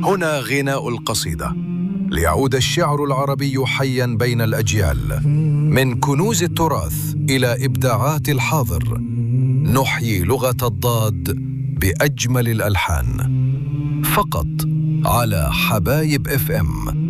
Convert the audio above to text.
هنا غناء القصيدة، ليعود الشعر العربي حياً بين الأجيال. من كنوز التراث إلى إبداعات الحاضر، نحيي لغة الضاد بأجمل الألحان، فقط على حبايب FM.